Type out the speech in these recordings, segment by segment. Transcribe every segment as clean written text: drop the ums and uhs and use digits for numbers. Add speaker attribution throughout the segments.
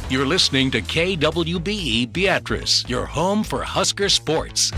Speaker 1: You're listening to KWBE Beatrice, your home for Husker sports.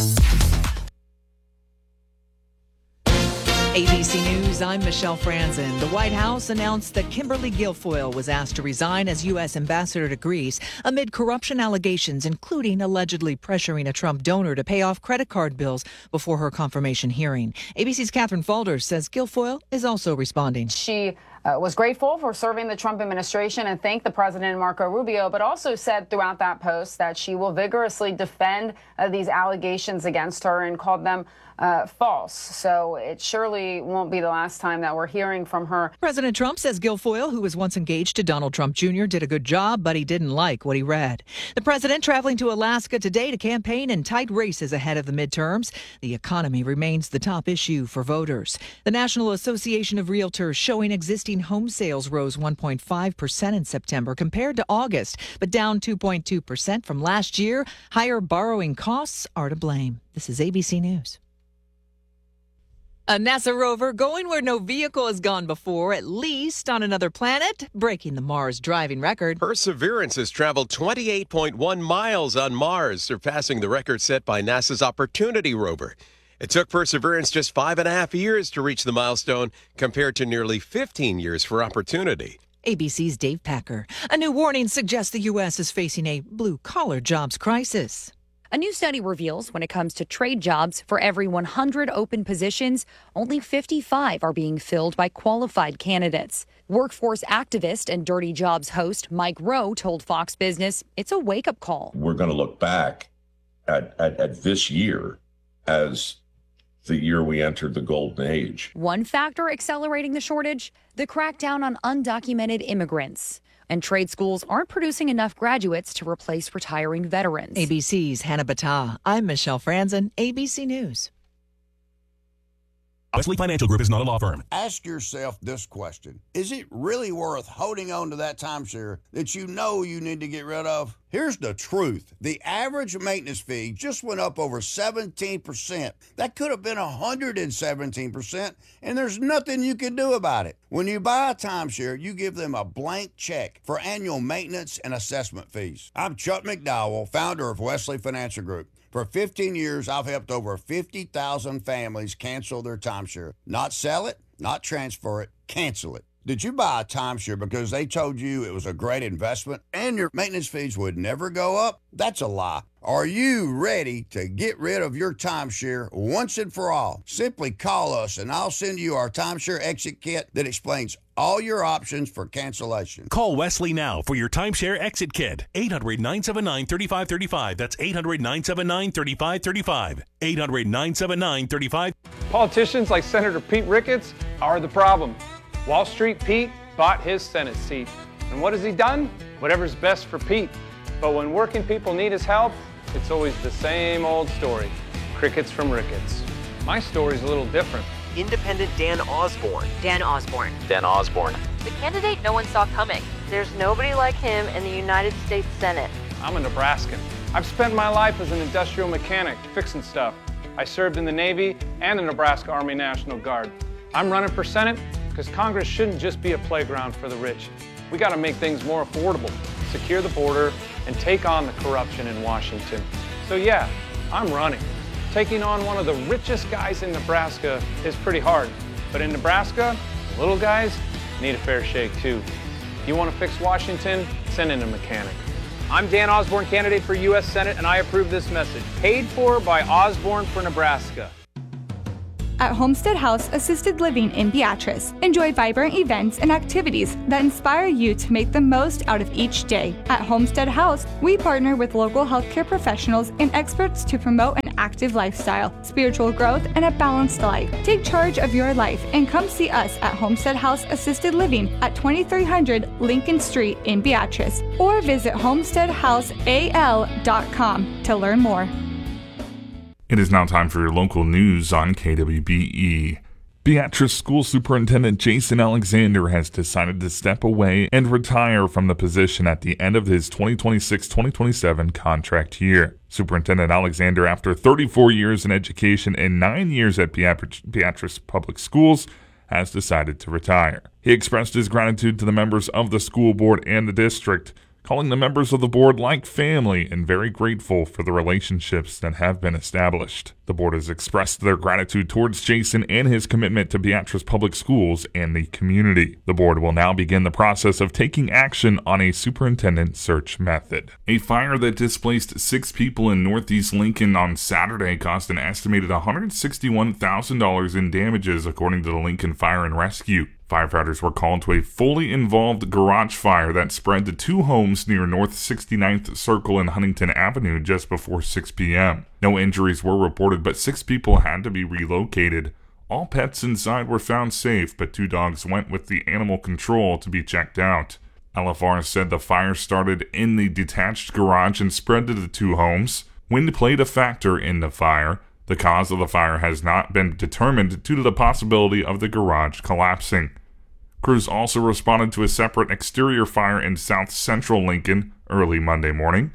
Speaker 2: ABC News, I'm Michelle Franzen. The White House announced that Kimberly Guilfoyle was asked to resign as U.S. ambassador to Greece amid corruption allegations, including allegedly pressuring a Trump donor to pay off credit card bills before her confirmation hearing. ABC's Catherine Falder says Guilfoyle is also responding.
Speaker 3: She was grateful for serving the Trump administration and thanked the president, Marco Rubio, but also said throughout that post that she will vigorously defend these allegations against her and called them false. So it surely won't be the last time that we're hearing from her.
Speaker 2: President Trump says Guilfoyle, who was once engaged to Donald Trump Jr., did a good job, but he didn't like what he read. The president traveling to Alaska today to campaign in tight races ahead of the midterms. The economy remains the top issue for voters. The National Association of Realtors showing existing home sales rose 1.5% in September compared to August, but down 2.2% from last year. Higher borrowing costs are to blame. This is ABC News. A NASA rover going where no vehicle has gone before, at least on another planet, breaking the Mars driving record.
Speaker 4: Perseverance has traveled 28.1 miles on Mars, surpassing the record set by NASA's Opportunity rover. It took Perseverance just 5.5 years to reach the milestone, compared to nearly 15 years for Opportunity.
Speaker 2: ABC's Dave Packer. A new warning suggests the U.S. is facing a blue-collar jobs crisis.
Speaker 5: A new study reveals when it comes to trade jobs, for every 100 open positions, only 55 are being filled by qualified candidates. Workforce activist and Dirty Jobs host Mike Rowe told Fox Business it's a wake-up call.
Speaker 6: We're going to look back at this year as the year we entered the golden age.
Speaker 5: One factor accelerating the shortage, the crackdown on undocumented immigrants. And trade schools aren't producing enough graduates to replace retiring veterans.
Speaker 2: ABC's Hannah Battah. I'm Michelle Franzen, ABC News.
Speaker 7: Wesley Financial Group is not a law firm.
Speaker 8: Ask yourself this question. Is it really worth holding on to that timeshare that you know you need to get rid of? Here's the truth. The average maintenance fee just went up over 17%. That could have been 117%, and there's nothing you can do about it. When you buy a timeshare, you give them a blank check for annual maintenance and assessment fees. I'm Chuck McDowell, founder of Wesley Financial Group. For 15 years, I've helped over 50,000 families cancel their timeshare. Not sell it, not transfer it, cancel it. Did you buy a timeshare because they told you it was a great investment and your maintenance fees would never go up? That's a lie. Are you ready to get rid of your timeshare once and for all? Simply call us and I'll send you our timeshare exit kit that explains all your options for cancellation.
Speaker 7: Call Wesley now for your timeshare exit kit. 800-979-3535. That's 800-979-3535. 800-979-3535.
Speaker 9: Politicians like Senator Pete Ricketts are the problem. Wall Street Pete bought his Senate seat. And what has he done? Whatever's best for Pete. But when working people need his help, it's always the same old story. Crickets from Ricketts. My story's a little different.
Speaker 10: Independent Dan Osborne.
Speaker 11: Dan Osborne.
Speaker 10: Dan Osborne.
Speaker 11: The candidate no one saw coming. There's nobody like him in the United States Senate.
Speaker 9: I'm a Nebraskan. I've spent my life as an industrial mechanic, fixing stuff. I served in the Navy and the Nebraska Army National Guard. I'm running for Senate because Congress shouldn't just be a playground for the rich. We got to make things more affordable, secure the border, and take on the corruption in Washington. So yeah, I'm running. Taking on one of the richest guys in Nebraska is pretty hard. But in Nebraska, the little guys need a fair shake too. You want to fix Washington? Send in a mechanic. I'm Dan Osborne, candidate for U.S. Senate, and I approve this message. Paid for by Osborne for Nebraska.
Speaker 12: At Homestead House Assisted Living in Beatrice, enjoy vibrant events and activities that inspire you to make the most out of each day. At Homestead House, we partner with local healthcare professionals and experts to promote an active lifestyle, spiritual growth, and a balanced life. Take charge of your life and come see us at Homestead House Assisted Living at 2300 Lincoln Street in Beatrice, or visit homesteadhouseal.com to learn more.
Speaker 13: It is now time for your local news on KWBE. Beatrice School Superintendent Jason Alexander has decided to step away and retire from the position at the end of his 2026-2027 contract year. Superintendent Alexander, after 34 years in education and 9 years at Beatrice Public Schools, has decided to retire. He expressed his gratitude to the members of the school board and the district, calling the members of the board like family and very grateful for the relationships that have been established. The board has expressed their gratitude towards Jason and his commitment to Beatrice Public Schools and the community. The board will now begin the process of taking action on a superintendent search method. A fire that displaced 6 people in Northeast Lincoln on Saturday cost an estimated $161,000 in damages, according to the Lincoln Fire and Rescue. Firefighters were called to a fully involved garage fire that spread to 2 homes near North 69th Circle and Huntington Avenue just before 6 p.m. No injuries were reported, but 6 people had to be relocated. All pets inside were found safe, but 2 dogs went with the animal control to be checked out. LFR said the fire started in the detached garage and spread to the 2 homes. Wind played a factor in the fire. The cause of the fire has not been determined due to the possibility of the garage collapsing. Crews also responded to a separate exterior fire in South Central Lincoln early Monday morning.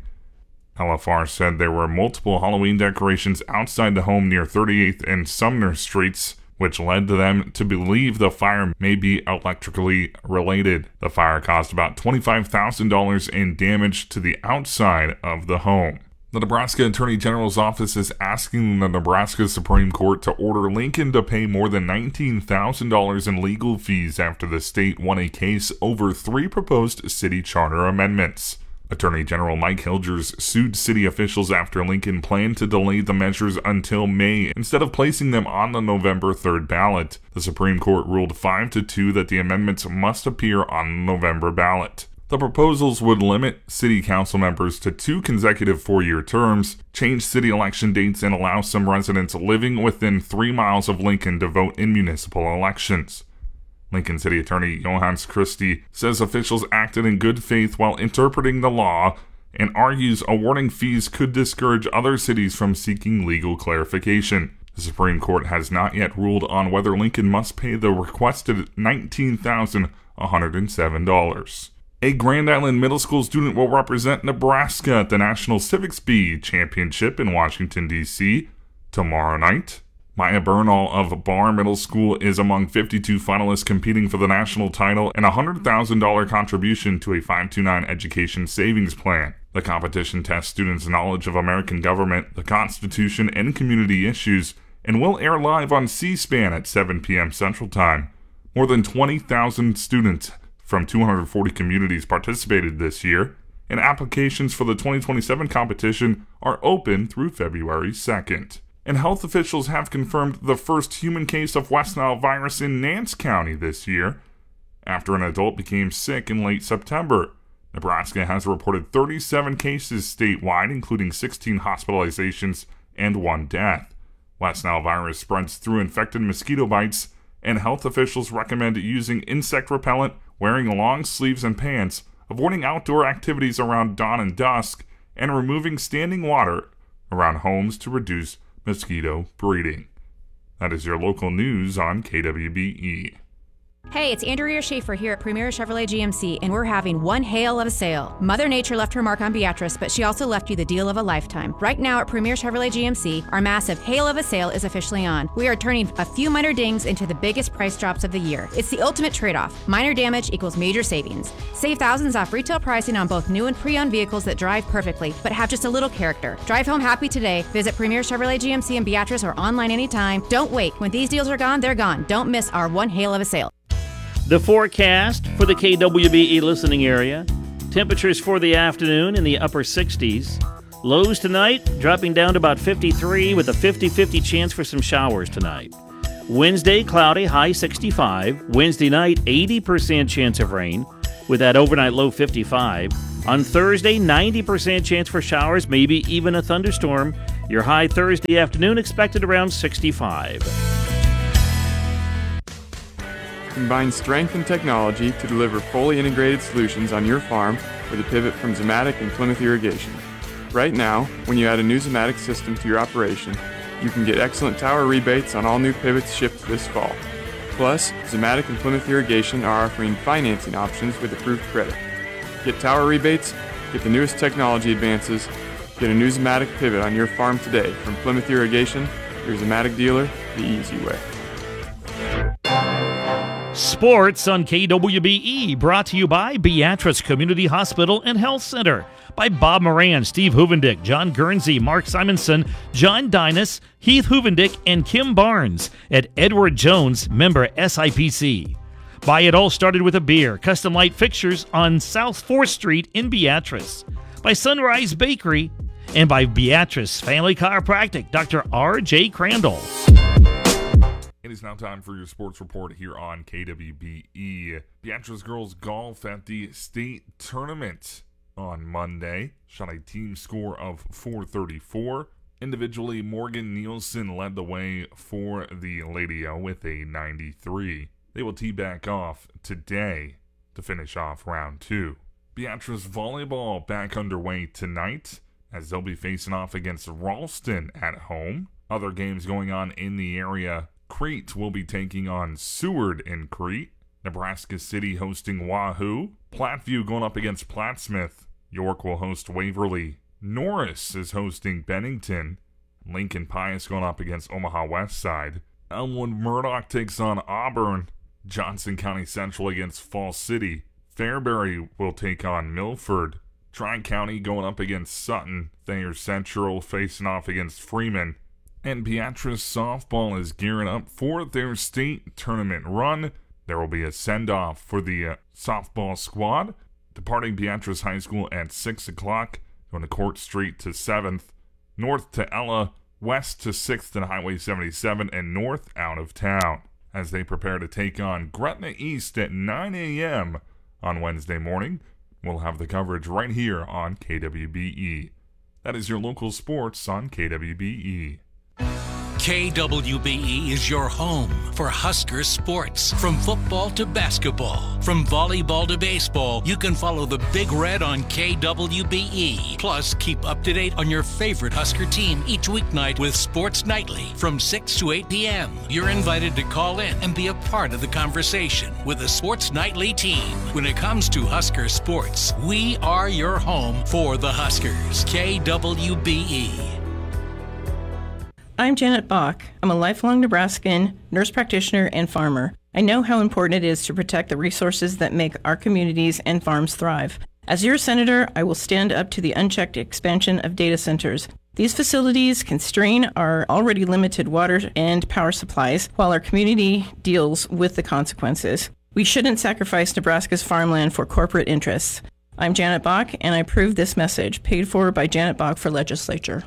Speaker 13: LFR said there were multiple Halloween decorations outside the home near 38th and Sumner Streets, which led to them to believe the fire may be electrically related. The fire caused about $25,000 in damage to the outside of the home. The Nebraska Attorney General's office is asking the Nebraska Supreme Court to order Lincoln to pay more than $19,000 in legal fees after the state won a case over 3 proposed city charter amendments. Attorney General Mike Hilgers sued city officials after Lincoln planned to delay the measures until May instead of placing them on the November 3rd ballot. The Supreme Court ruled 5-2 that the amendments must appear on the November ballot. The proposals would limit city council members to 2 consecutive 4-year terms, change city election dates, and allow some residents living within 3 miles of Lincoln to vote in municipal elections. Lincoln City Attorney Johannes Christie says officials acted in good faith while interpreting the law and argues awarding fees could discourage other cities from seeking legal clarification. The Supreme Court has not yet ruled on whether Lincoln must pay the requested $19,107. A Grand Island Middle School student will represent Nebraska at the National Civic Speed Championship in Washington, D.C. tomorrow night. Maya Bernal of Barr Middle School is among 52 finalists competing for the national title and a $100,000 contribution to a 529 education savings plan. The competition tests students' knowledge of American government, the Constitution, and community issues, and will air live on C-SPAN at 7 p.m. Central Time. More than 20,000 students from 240 communities participated this year, and applications for the 2027 competition are open through February 2nd. And health officials have confirmed the first human case of West Nile virus in Nance County this year, after an adult became sick in late September. Nebraska has reported 37 cases statewide, including 16 hospitalizations and 1 death. West Nile virus spreads through infected mosquito bites, and health officials recommend using insect repellent, wearing long sleeves and pants, avoiding outdoor activities around dawn and dusk, and removing standing water around homes to reduce mosquito breeding. That is your local news on KWBE.
Speaker 14: Hey, it's Andrea Schaefer here at Premier Chevrolet GMC, and we're having one hail of a sale. Mother Nature left her mark on Beatrice, but she also left you the deal of a lifetime. Right now at Premier Chevrolet GMC, our massive hail of a sale is officially on. We are turning a few minor dings into the biggest price drops of the year. It's the ultimate trade-off. Minor damage equals major savings. Save thousands off retail pricing on both new and pre-owned vehicles that drive perfectly, but have just a little character. Drive home happy today. Visit Premier Chevrolet GMC in Beatrice or online anytime. Don't wait. When these deals are gone, they're gone. Don't miss our one hail of a sale.
Speaker 15: The forecast for the KWBE listening area. Temperatures for the afternoon in the upper 60s. Lows tonight dropping down to about 53 with a 50-50 chance for some showers tonight. Wednesday, cloudy, high 65. Wednesday night, 80% chance of rain with that overnight low 55. On Thursday, 90% chance for showers, maybe even a thunderstorm. Your high Thursday afternoon expected around 65.
Speaker 16: Combine strength and technology to deliver fully integrated solutions on your farm with a pivot from Zematic and Plymouth Irrigation. Right now, when you add a new Zematic system to your operation, you can get excellent tower rebates on all new pivots shipped this fall. Plus, Zematic and Plymouth Irrigation are offering financing options with approved credit. Get tower rebates, get the newest technology advances, get a new Zematic pivot on your farm today from Plymouth Irrigation, your Zematic dealer, the easy way.
Speaker 15: Sports on KWBE, brought to you by Beatrice Community Hospital and Health Center. By Bob Moran, Steve Huvendick, John Guernsey, Mark Simonson, John Dinas, Heath Huvendick, and Kim Barnes at Edward Jones, member SIPC. By It All Started With a Beer, custom light fixtures on South 4th Street in Beatrice. By Sunrise Bakery, and by Beatrice Family Chiropractic, Dr. R.J. Crandall.
Speaker 13: It is now time for your sports report here on KWBE. Beatrice girls golf at the state tournament on Monday shot a team score of 434. Individually, Morgan Nielsen led the way for the Lady O with a 93. They will tee back off today to finish off round 2. Beatrice volleyball back underway tonight as they'll be facing off against Ralston at home. Other games going on in the area. Crete will be taking on Seward in Crete. Nebraska City hosting Wahoo. Platteview going up against Plattsmouth. York will host Waverly. Norris is hosting Bennington. Lincoln Pius going up against Omaha West Side. Elmwood Murdoch takes on Auburn. Johnson County Central against Fall City. Fairbury will take on Milford. Tri-County going up against Sutton. Thayer Central facing off against Freeman. And Beatrice softball is gearing up for their state tournament run. There will be a send-off for the softball squad. Departing Beatrice High School at 6 o'clock. Going to Court Street to 7th. North to Ella. West to 6th and Highway 77. And north out of town as they prepare to take on Gretna East at 9 a.m. on Wednesday morning. We'll have the coverage right here on KWBE. That is your local sports on KWBE.
Speaker 1: KWBE is your home for Husker sports. From football to basketball, from volleyball to baseball, you can follow the Big Red on KWBE. Plus, keep up to date on your favorite Husker team each weeknight with Sports Nightly from 6 to 8 p.m. You're invited to call in and be a part of the conversation with the Sports Nightly team. When it comes to Husker sports, we are your home for the Huskers. KWBE.
Speaker 17: I'm Janet Bach. I'm a lifelong Nebraskan, nurse practitioner, and farmer. I know how important it is to protect the resources that make our communities and farms thrive. As your senator, I will stand up to the unchecked expansion of data centers. These facilities can strain our already limited water and power supplies while our community deals with the consequences. We shouldn't sacrifice Nebraska's farmland for corporate interests. I'm Janet Bach, and I approve this message, paid for by Janet Bach for legislature.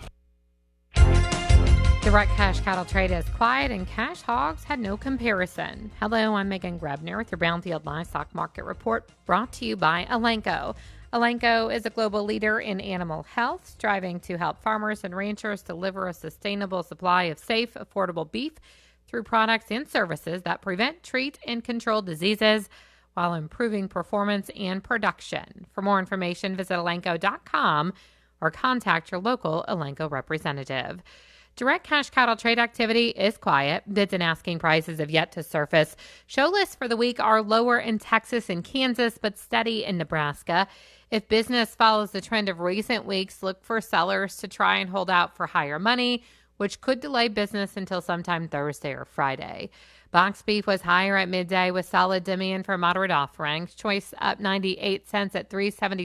Speaker 18: Direct cash cattle trade is quiet and cash hogs had no comparison. Hello, I'm Megan Grebner with your Brownfield Livestock Market Report, brought to you by Elanco. Elanco is a global leader in animal health, striving to help farmers and ranchers deliver a sustainable supply of safe, affordable beef through products and services that prevent, treat, and control diseases while improving performance and production. For more information, visit Elanco.com or contact your local Elanco representative. Direct cash cattle trade activity is quiet. Bids and asking prices have yet to surface. Show lists for the week are lower in Texas and Kansas, but steady in Nebraska. If business follows the trend of recent weeks, look for sellers to try and hold out for higher money, which could delay business until sometime Thursday or Friday. Box beef was higher at midday with solid demand for moderate offering. Choice up 98 cents at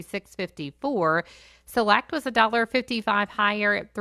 Speaker 18: $376.54. Select was $1.55 higher at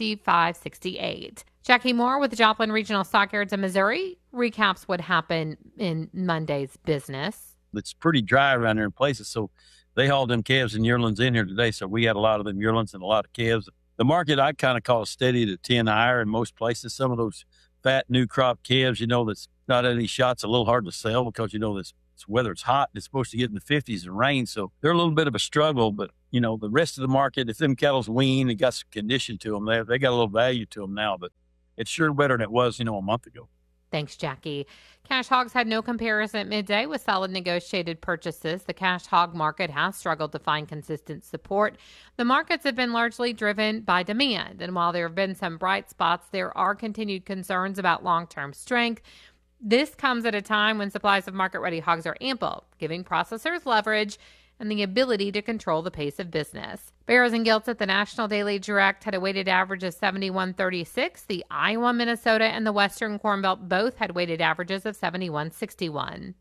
Speaker 18: $355.68. Jackie Moore with the Joplin Regional Stockyards in Missouri recaps what happened in Monday's business.
Speaker 19: It's pretty dry around there in places, so they hauled them calves and yearlings in here today, so we had a lot of them yearlings and a lot of calves. The market I kind of call steady to 10 higher in most places. Some of those fat new crop calves, that's not any shots, a little hard to sell because, this weather, it's hot. It's supposed to get in the 50s and rain, so they're a little bit of a struggle. But, the rest of the market, if them cattle's wean and got some condition to them, they got a little value to them now. But it's sure better than it was, a month ago.
Speaker 18: Thanks, Jackie. Cash hogs had no comparison at midday with solid negotiated purchases. The cash hog market has struggled to find consistent support. The markets have been largely driven by demand, and while there have been some bright spots, there are continued concerns about long-term strength. This comes at a time when supplies of market-ready hogs are ample, giving processors leverage and the ability to control the pace of business. Barrows and Gilts at the National Daily Direct had a weighted average of 71.36. The Iowa, Minnesota, and the Western Corn Belt both had weighted averages of 71.61.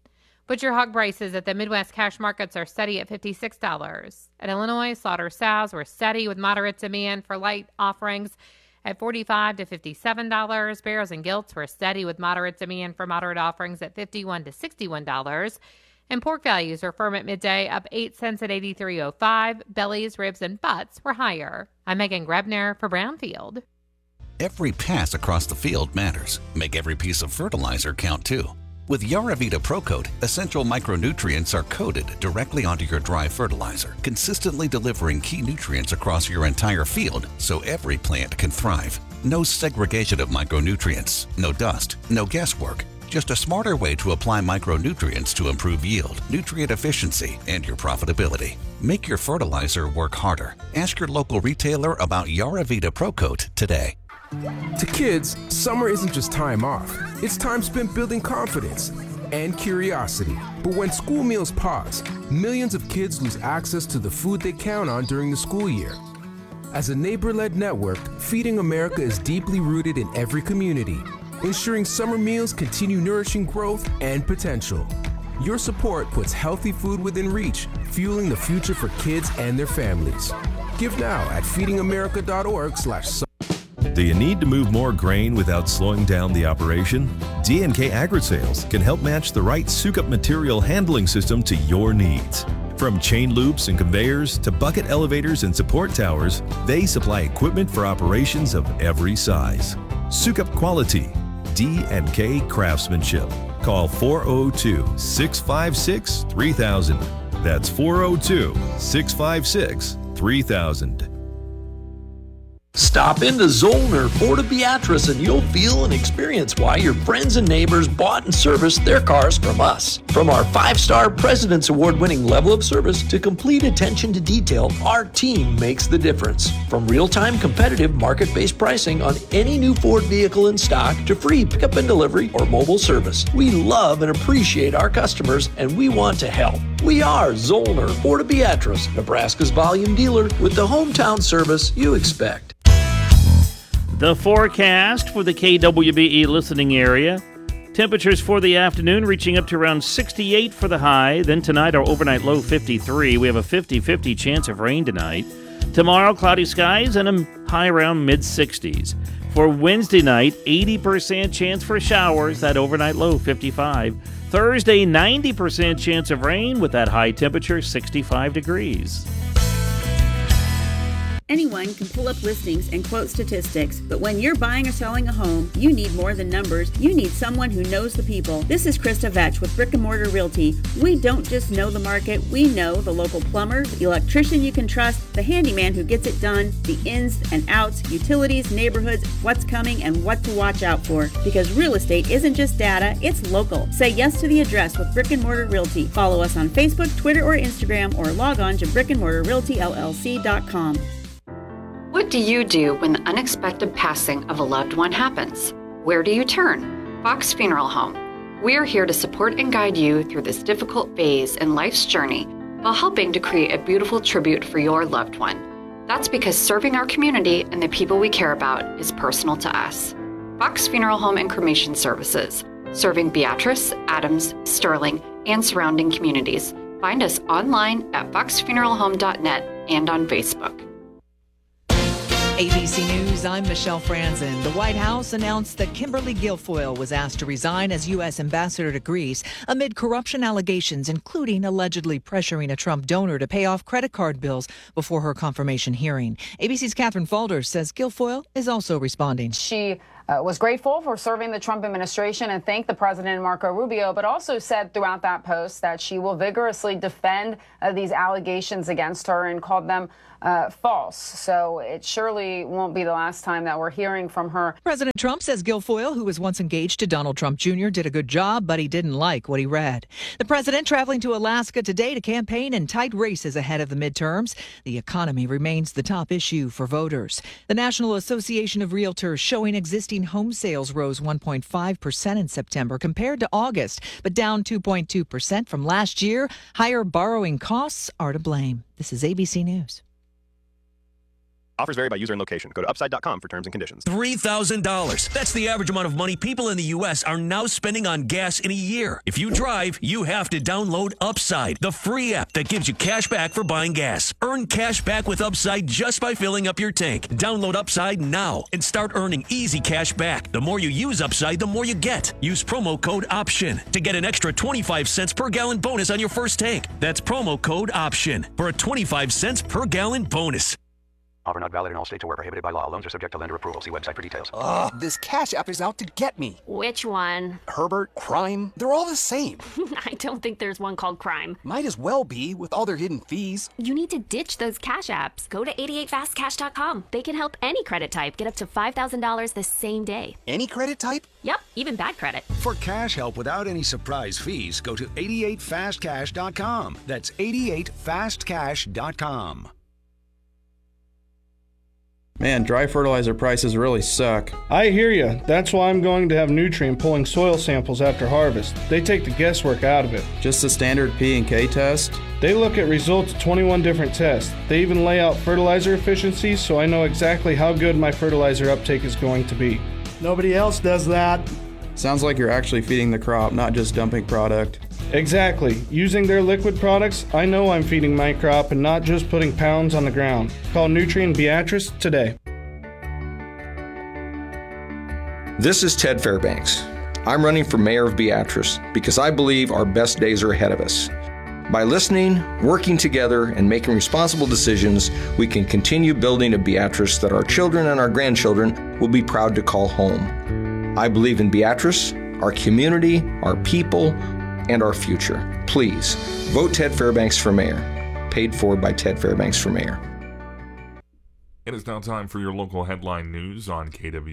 Speaker 18: Butcher hog prices at the Midwest cash markets are steady at $56. At Illinois, slaughter sows were steady with moderate demand for light offerings at $45 to $57. Barrows and gilts were steady with moderate demand for moderate offerings at $51 to $61. And pork values are firm at midday, up 8 cents at $83.05. Bellies, ribs, and butts were higher. I'm Megan Grebner for Brownfield.
Speaker 20: Every pass across the field matters. Make every piece of fertilizer count too. With Yaravita ProCoat, essential micronutrients are coated directly onto your dry fertilizer, consistently delivering key nutrients across your entire field so every plant can thrive. No segregation of micronutrients, no dust, no guesswork. Just a smarter way to apply micronutrients to improve yield, nutrient efficiency, and your profitability. Make your fertilizer work harder. Ask your local retailer about Yaravita ProCoat today.
Speaker 21: To kids, summer isn't just time off. It's time spent building confidence and curiosity. But when school meals pause, millions of kids lose access to the food they count on during the school year. As a neighbor-led network, Feeding America is deeply rooted in every community, ensuring summer meals continue nourishing growth and potential. Your support puts healthy food within reach, fueling the future for kids and their families. Give now at feedingamerica.org/summer.
Speaker 22: Do you need to move more grain without slowing down the operation? D&K AgriSales can help match the right Sukup material handling system to your needs. From chain loops and conveyors to bucket elevators and support towers, they supply equipment for operations of every size. Sukup quality, D&K craftsmanship. Call 402-656-3000. That's 402-656-3000.
Speaker 23: Stop into Zollner Ford of Beatrice and you'll feel and experience why your friends and neighbors bought and serviced their cars from us. From our 5-star President's Award-winning level of service to complete attention to detail, our team makes the difference. From real-time competitive market-based pricing on any new Ford vehicle in stock to free pickup and delivery or mobile service, we love and appreciate our customers and we want to help. We are Zollner Ford of Beatrice, Nebraska's volume dealer with the hometown service you expect.
Speaker 15: The forecast for the KWBE listening area. Temperatures for the afternoon reaching up to around 68 for the high. Then tonight, our overnight low 53. We have a 50-50 chance of rain tonight. Tomorrow, cloudy skies and a high around mid-60s. For Wednesday night, 80% chance for showers, that overnight low 55. Thursday, 90% chance of rain with that high temperature 65 degrees.
Speaker 24: Anyone can pull up listings and quote statistics, but when you're buying or selling a home, you need more than numbers. You need someone who knows the people. This is Krista Vetch with Brick and Mortar Realty. We don't just know the market, we know the local plumber, the electrician you can trust, the handyman who gets it done, the ins and outs, utilities, neighborhoods, what's coming, and what to watch out for. Because real estate isn't just data, it's local. Say yes to the address with Brick and Mortar Realty. Follow us on Facebook, Twitter, or Instagram, or log on to brickandmortarrealtyllc.com.
Speaker 25: What do you do when the unexpected passing of a loved one happens? Where do you turn? Fox Funeral Home. We are here to support and guide you through this difficult phase in life's journey while helping to create a beautiful tribute for your loved one. That's because serving our community and the people we care about is personal to us. Fox Funeral Home and Cremation Services, serving Beatrice, Adams, Sterling, and surrounding communities. Find us online at foxfuneralhome.net and on Facebook.
Speaker 2: ABC News, I'm Michelle Franzen. The White House announced that Kimberly Guilfoyle was asked to resign as U.S. ambassador to Greece amid corruption allegations, including allegedly pressuring a Trump donor to pay off credit card bills before her confirmation hearing. ABC's Catherine Falder says Guilfoyle is also responding.
Speaker 3: She was grateful for serving the Trump administration and thanked the president, Marco Rubio, but also said throughout that post that she will vigorously defend these allegations against her and called them false. So it surely won't be the last time that we're hearing from her.
Speaker 2: President Trump says Guilfoyle, who was once engaged to Donald Trump Jr., did a good job, but he didn't like what he read. The president traveling to Alaska today to campaign in tight races ahead of the midterms. The economy remains the top issue for voters. The National Association of Realtors showing existing home sales rose 1.5% in September compared to August, but down 2.2% from last year. Higher borrowing costs are to blame. This is ABC News.
Speaker 10: Offers vary by user and location. Go to upside.com for terms and conditions.
Speaker 4: $3,000. That's the average amount of money people in the U.S. are now spending on gas in a year. If you drive, you have to download Upside, the free app that gives you cash back for buying gas. Earn cash back with Upside just by filling up your tank. Download Upside now and start earning easy cash back. The more you use Upside, the more you get. Use promo code OPTION to get an extra 25 cents per gallon bonus on your first tank. That's promo code OPTION for a 25 cents per gallon bonus.
Speaker 5: Offer not valid in all states or where prohibited by law. Loans are subject to lender approval. See website for details.
Speaker 6: Ugh, this Cash App is out to get me.
Speaker 7: Which one?
Speaker 6: Herbert, Crime, they're all the same.
Speaker 7: I don't think there's one called Crime.
Speaker 6: Might as well be, with all their hidden fees.
Speaker 7: You need to ditch those Cash Apps. Go to 88fastcash.com. They can help any credit type get up to $5,000 the same day.
Speaker 6: Any credit type?
Speaker 7: Yep, even bad credit.
Speaker 8: For cash help without any surprise fees, go to 88fastcash.com. That's 88fastcash.com.
Speaker 26: Man, dry fertilizer prices really suck.
Speaker 27: I hear you. That's why I'm going to have Nutrien pulling soil samples after harvest. They take the guesswork out of it.
Speaker 26: Just a standard P&K test?
Speaker 27: They look at results of 21 different tests. They even lay out fertilizer efficiency so I know exactly how good my fertilizer uptake is going to be.
Speaker 28: Nobody else does that.
Speaker 26: Sounds like you're actually feeding the crop, not just dumping product.
Speaker 27: Exactly. Using their liquid products, I know I'm feeding my crop and not just putting pounds on the ground. Call Nutrien Beatrice today.
Speaker 29: This is Ted Fairbanks. I'm running for mayor of Beatrice because I believe our best days are ahead of us. By listening, working together, and making responsible decisions, we can continue building a Beatrice that our children and our grandchildren will be proud to call home. I believe in Beatrice, our community, our people, and our future. Please, vote Ted Fairbanks for mayor. Paid for by Ted Fairbanks for mayor.
Speaker 13: It is now time for your local headline news on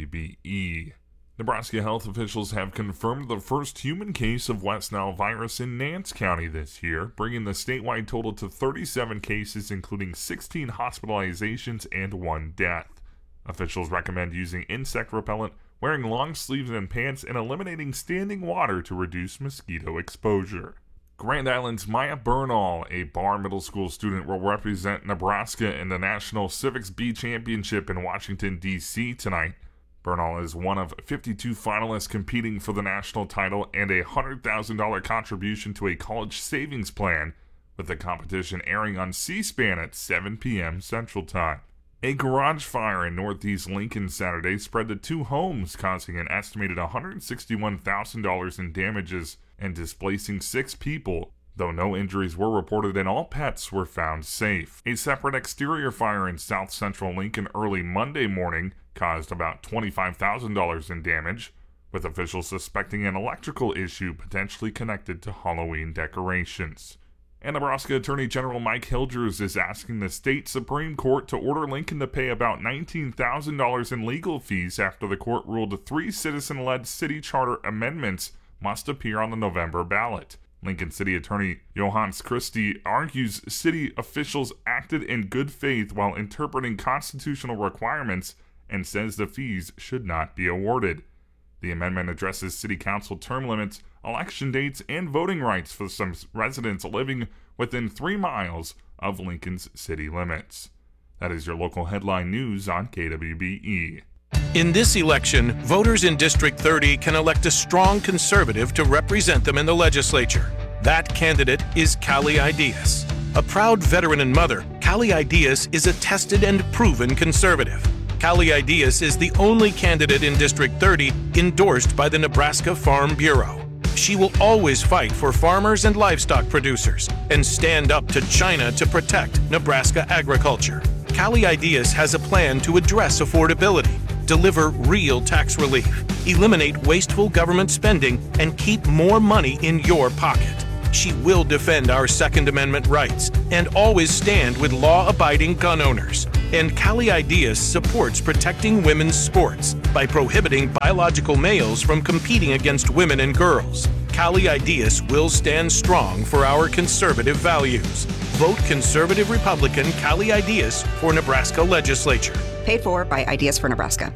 Speaker 13: KWBE. Nebraska health officials have confirmed the first human case of West Nile virus in Nance County this year, bringing the statewide total to 37 cases, including 16 hospitalizations and 1 death. Officials recommend using insect repellent, wearing long sleeves and pants, and eliminating standing water to reduce mosquito exposure. Grand Island's Maya Bernal, a Barr Middle School student, will represent Nebraska in the National Civics B Championship in Washington, D.C. tonight. Bernal is one of 52 finalists competing for the national title and a $100,000 contribution to a college savings plan, with the competition airing on C-SPAN at 7 p.m. Central Time. A garage fire in northeast Lincoln Saturday spread to 2 homes, causing an estimated $161,000 in damages and displacing 6 people, though no injuries were reported and all pets were found safe. A separate exterior fire in south central Lincoln early Monday morning caused about $25,000 in damage, with officials suspecting an electrical issue potentially connected to Halloween decorations. And Nebraska Attorney General Mike Hilgers is asking the state Supreme Court to order Lincoln to pay about $19,000 in legal fees after the court ruled 3 citizen-led city charter amendments must appear on the November ballot. Lincoln City Attorney Johannes Christie argues city officials acted in good faith while interpreting constitutional requirements and says the fees should not be awarded. The amendment addresses city council term limits, election dates, and voting rights for some residents living within 3 miles of Lincoln's city limits. That is your local headline news on KWBE.
Speaker 1: In this election, voters in District 30 can elect a strong conservative to represent them in the legislature. That candidate is Callie Ideas. A proud veteran and mother, Callie Ideas is a tested and proven conservative. Callie Ideas is the only candidate in District 30 endorsed by the Nebraska Farm Bureau. She will always fight for farmers and livestock producers and stand up to China to protect Nebraska agriculture. Callie Ideas has a plan to address affordability, deliver real tax relief, eliminate wasteful government spending, and keep more money in your pocket. She will defend our Second Amendment rights and always stand with law-abiding gun owners. And Callie Ideas supports protecting women's sports by prohibiting biological males from competing against women and girls. Callie Ideas will stand strong for our conservative values. Vote Conservative Republican Callie Ideas for Nebraska Legislature.
Speaker 30: Paid for by Ideas for Nebraska.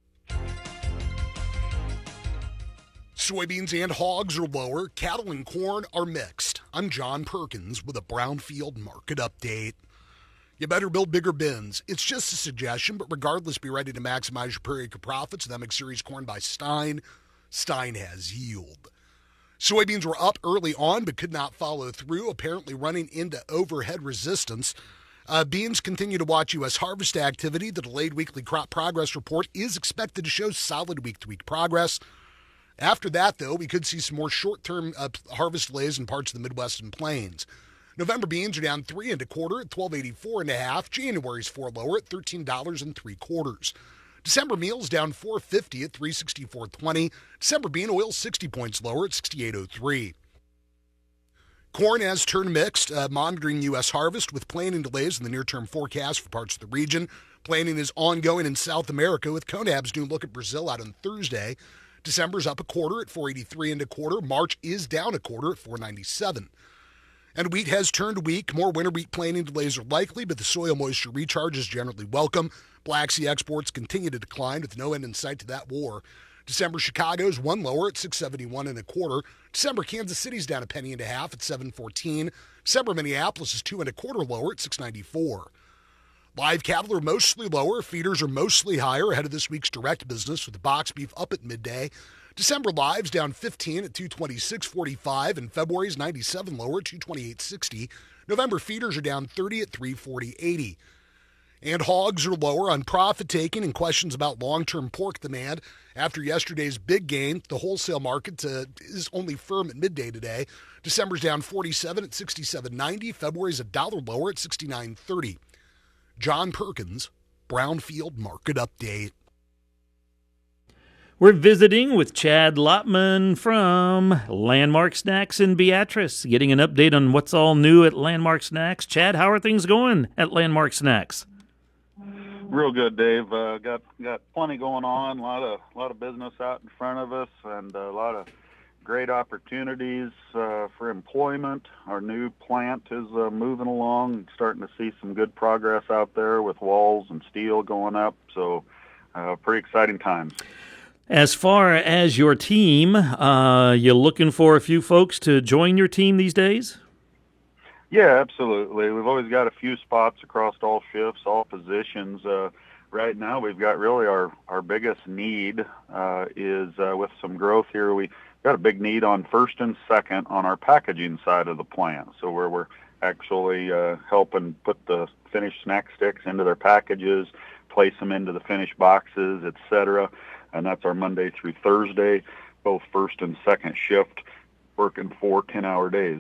Speaker 31: Soybeans and hogs are lower, cattle and corn are mixed. I'm John Perkins with a Brownfield market update. You better build bigger bins. It's just a suggestion, but regardless, be ready to maximize your per acre profits with MX Series corn by Stein. Stein has yield. Soybeans were up early on but could not follow through, apparently running into overhead resistance. Beans continue to watch U.S. harvest activity. The delayed weekly crop progress report is expected to show solid week-to-week progress. After that, though, we could see some more short-term harvest delays in parts of the Midwest and Plains. November beans are down 3 1/4 at $12.84.5. January's 4 lower at $13.75. December meals down $4.50 at $3.64.20. December bean oil 60 points lower at $68.03. Corn has turned mixed, monitoring U.S. harvest with planting delays in the near-term forecast for parts of the region. Planting is ongoing in South America with CONAB's new look at Brazil out on Thursday. December's up 1/4 at $4.83 1/4. March is down 1/4 at $4.97. And wheat has turned weak. More winter wheat planting delays are likely, but the soil moisture recharge is generally welcome. Black Sea exports continue to decline with no end in sight to that war. December Chicago's 1 lower at $6.71 1/4. December Kansas City's down 1.5 pennies at $7.14. December Minneapolis is 2 1/4 lower at $6.94. Live cattle are mostly lower. Feeders are mostly higher ahead of this week's direct business with the box beef up at midday. December lives down 15 at $226.45, and February's 97 lower at $228.60. November feeders are down 30 at $340.80. And hogs are lower on profit taking and questions about long-term pork demand. After yesterday's big gain, the wholesale market is only firm at midday today. December's down 47 at $67.90. February's $1 lower at $69.30. John Perkins, Brownfield Market Update.
Speaker 15: We're visiting with Chad Lotman from Landmark Snacks in Beatrice, getting an update on what's all new at Landmark Snacks. Chad, how are things going at Landmark Snacks?
Speaker 9: Real good, Dave. Got plenty going on. A lot of business out in front of us, and a lot of great opportunities for employment. Our new plant is moving along, starting to see some good progress out there with walls and steel going up. So, pretty exciting times.
Speaker 15: As far as your team, you looking for a few folks to join your team these days?
Speaker 9: Yeah, absolutely. We've always got a few spots across all shifts, all positions. Right now, we've got really our biggest need is with some growth here. We got a big need on first and second on our packaging side of the plant. So where we're actually helping put the finished snack sticks into their packages, place them into the finished boxes, etc. And that's our Monday through Thursday, both first and second shift, working 4 10-hour days.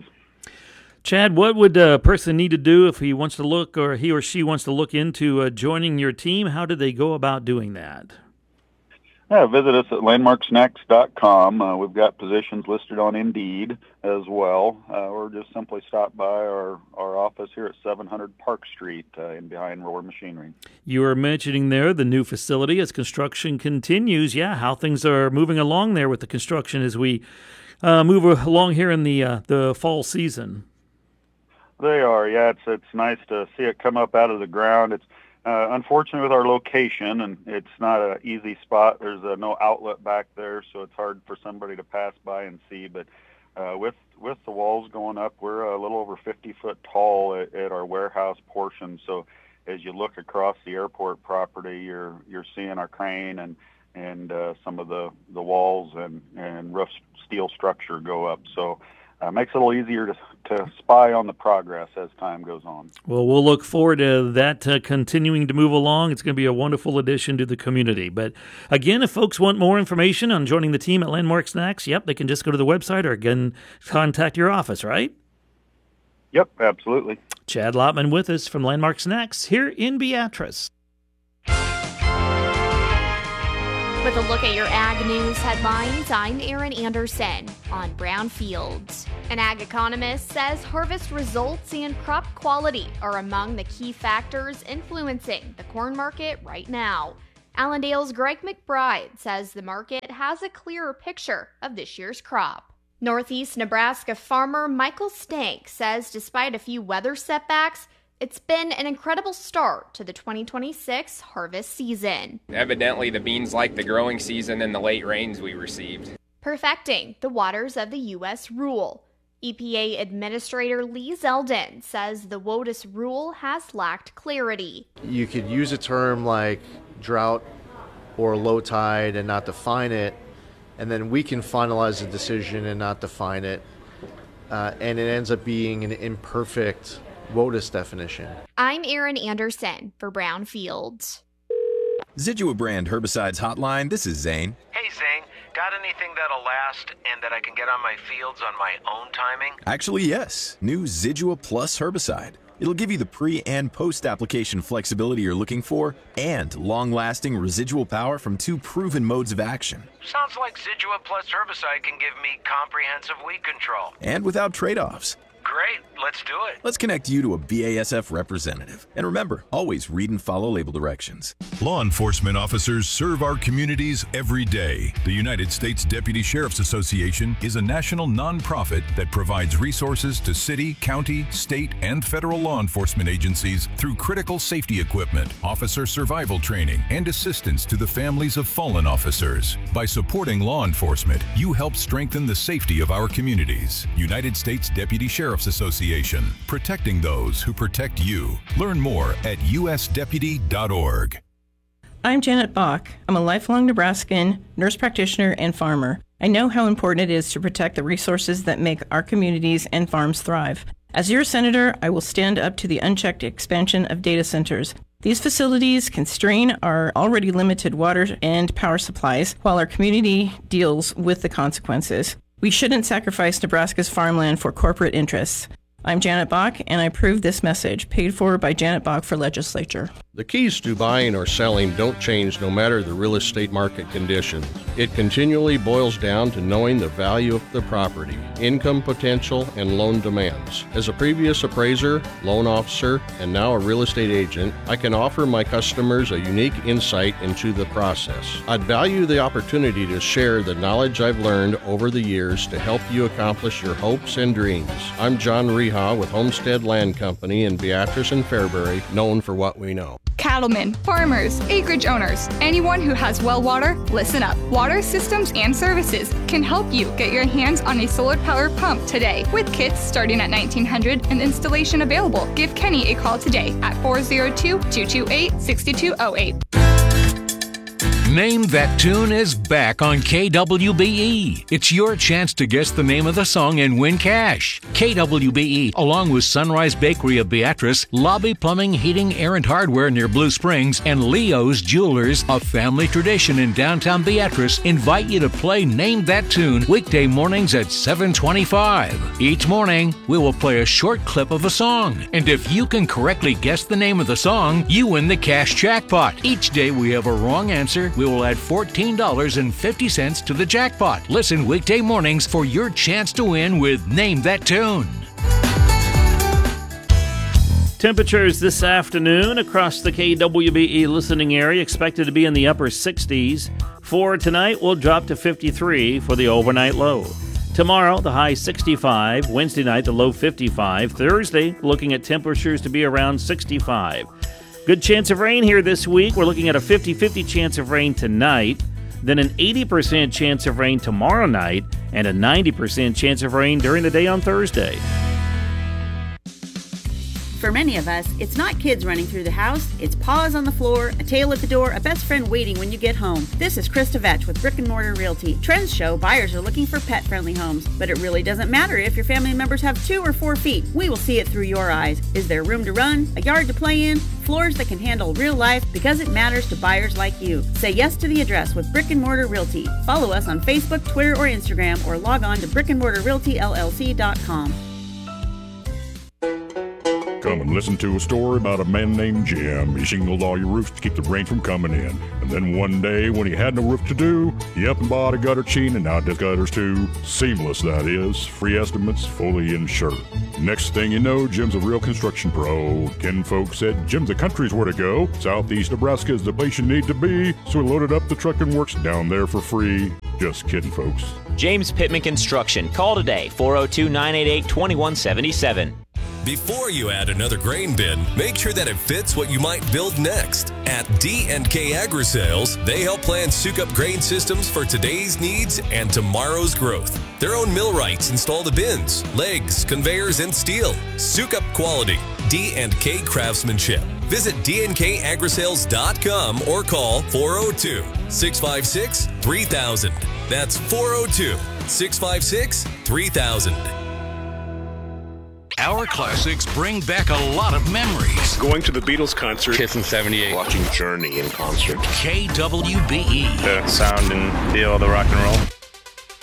Speaker 15: Chad, what would a person need to do if he wants to look, or he or she wants to look into joining your team? How do they go about doing that?
Speaker 9: Yeah, visit us at landmarksnacks.com. We've got positions listed on Indeed as well, or just simply stop by our office here at 700 Park Street in behind Roar Machinery. You
Speaker 15: were mentioning there the new facility as construction continues. Yeah, how things are moving along there with the construction as we move along here in the fall season.
Speaker 9: They are, yeah. It's nice to see it come up out of the ground. It's unfortunate with our location, and it's not an easy spot. There's no outlet back there, so it's hard for somebody to pass by and see. But with the walls going up, we're a little over 50 foot tall at our warehouse portion. So as you look across the airport property, you're seeing our crane and some of the walls and roof steel structure go up. So makes it a little easier to spy on the progress as time goes on.
Speaker 15: Well, we'll look forward to that continuing to move along. It's going to be a wonderful addition to the community. But again, if folks want more information on joining the team at Landmark Snacks, they can just go to the website or again contact your office, right?
Speaker 9: Yep, absolutely.
Speaker 15: Chad Lotman with us from Landmark Snacks here in Beatrice.
Speaker 7: With a look at your Ag News headlines, I'm Erin Anderson on Brownfields. An ag economist says harvest results and crop quality are among the key factors influencing the corn market right now. Allendale's Greg McBride says the market has a clearer picture of this year's crop. Northeast Nebraska farmer Michael Stank says despite a few weather setbacks, it's been an incredible start to the 2026 harvest season.
Speaker 11: Evidently, the beans like the growing season and the late rains we received.
Speaker 7: Perfecting the waters of the U.S. rule. EPA Administrator Lee Zeldin says the WOTUS rule has lacked clarity.
Speaker 12: You could use a term like drought or low tide and not define it, and then we can finalize the decision and not define it, and it ends up being an imperfect WOTUS definition.
Speaker 7: I'm Erin Anderson for Brownfields.
Speaker 14: Zidua brand herbicides hotline. This is Zane.
Speaker 16: Hey Zane, got anything that'll last and that I can get on my fields on my own timing?
Speaker 14: Actually, yes. New Zidua Plus herbicide. It'll give you the pre- and post-application flexibility you're looking for and long-lasting residual power from 2 proven modes of action.
Speaker 16: Sounds like Zidua Plus herbicide can give me comprehensive weed control.
Speaker 14: And without trade-offs.
Speaker 16: Great, let's do it.
Speaker 14: Let's connect you to a BASF representative. And remember, always read and follow label directions.
Speaker 17: Law enforcement officers serve our communities every day. The United States Deputy Sheriff's Association is a national nonprofit that provides resources to city, county, state, and federal law enforcement agencies through critical safety equipment, officer survival training, and assistance to the families of fallen officers. By supporting law enforcement, you help strengthen the safety of our communities. United States Deputy Sheriff's Association, protecting those who protect you. Learn more at usdeputy.org.
Speaker 18: I'm Janet Bach. I'm a lifelong Nebraskan, nurse practitioner, and farmer. I know how important it is to protect the resources that make our communities and farms thrive. As your senator, I will stand up to the unchecked expansion of data centers. These facilities can strain our already limited water and power supplies while our community deals with the consequences. We shouldn't sacrifice Nebraska's farmland for corporate interests. I'm Janet Bach, and I approve this message, paid for by Janet Bach for legislature.
Speaker 19: The keys to buying or selling don't change no matter the real estate market conditions. It continually boils down to knowing the value of the property, income potential, and loan demands. As a previous appraiser, loan officer, and now a real estate agent, I can offer my customers a unique insight into the process. I'd value the opportunity to share the knowledge I've learned over the years to help you accomplish your hopes and dreams. I'm John Reha with Homestead Land Company in Beatrice and Fairbury, known for what we know.
Speaker 20: Cattlemen, farmers, acreage owners, anyone who has well water, listen up. Water Systems and Services can help you get your hands on a solar power pump today with kits starting at $1,900 and installation available. Give Kenny a call today at 402-228-6208.
Speaker 1: Name That Tune is back on KWBE. It's your chance to guess the name of the song and win cash. KWBE, along with Sunrise Bakery of Beatrice, Lobby Plumbing, Heating, Air and Hardware near Blue Springs, and Leo's Jewelers, a family tradition in downtown Beatrice, invite you to play Name That Tune weekday mornings at 7:25. Each morning, we will play a short clip of a song. And if you can correctly guess the name of the song, you win the cash jackpot. Each day we have a wrong answer. We will add $14.50 to the jackpot. Listen weekday mornings for your chance to win with Name That Tune.
Speaker 15: Temperatures this afternoon across the KWBE listening area expected to be in the upper 60s. For tonight, we'll drop to 53 for the overnight low. Tomorrow, the high 65. Wednesday night, the low 55. Thursday, looking at temperatures to be around 65. Good chance of rain here this week. We're looking at a 50-50 chance of rain tonight, then an 80% chance of rain tomorrow night, and a 90% chance of rain during the day on Thursday.
Speaker 21: For many of us, it's not kids running through the house, it's paws on the floor, a tail at the door, a best friend waiting when you get home. This is Krista Vetch with Brick and Mortar Realty. Trends show buyers are looking for pet-friendly homes, but it really doesn't matter if your family members have 2 or 4 feet. We will see it through your eyes. Is there room to run, a yard to play in, floors that can handle real life? Because it matters to buyers like you. Say yes to the address with Brick and Mortar Realty. Follow us on Facebook, Twitter, or Instagram, or log on to brickandmortarrealtyllc.com.
Speaker 22: Come and listen to a story about a man named Jim. He shingled all your roofs to keep the rain from coming in. And then one day, when he had no roof to do, he up and bought a gutter chain and now does gutters too. Seamless, that is. Free estimates, fully insured. Next thing you know, Jim's a real construction pro. Ken folks said Jim's the country's where to go. Southeast Nebraska is the place you need to be. So he loaded up the truck and works down there for free. Just kidding, folks.
Speaker 23: James Pittman Construction. Call today, 402-988-2177.
Speaker 2: Before you add another grain bin, make sure that it fits what you might build next. At D&K Agri-Sales, they help plan Sukup grain systems for today's needs and tomorrow's growth. Their own millwrights install the bins, legs, conveyors, and steel. Sukup quality, D&K craftsmanship. Visit dnkagrisales.com or call 402-656-3000. That's 402-656-3000.
Speaker 1: Our classics bring back a lot of memories.
Speaker 3: Going to the Beatles concert.
Speaker 4: Kiss in 78.
Speaker 3: Watching Journey in concert.
Speaker 1: KWBE.
Speaker 4: The sound and feel of the rock and roll.